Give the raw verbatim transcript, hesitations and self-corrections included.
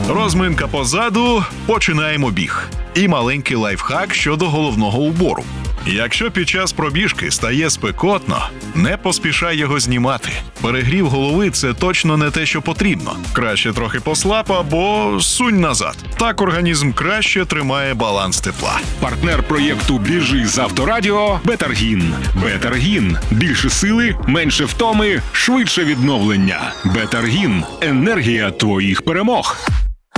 Розминка позаду, починаємо біг. І маленький лайфхак щодо головного убору. Якщо під час пробіжки стає спекотно, не поспішай його знімати. Перегрів голови – це точно не те, що потрібно. Краще трохи послаб або сунь назад. Так організм краще тримає баланс тепла. Партнер проєкту «Біжи з Авторадіо» – Бетаргін. Бетаргін. Більше сили, менше втоми, швидше відновлення. Бетаргін. Енергія твоїх перемог.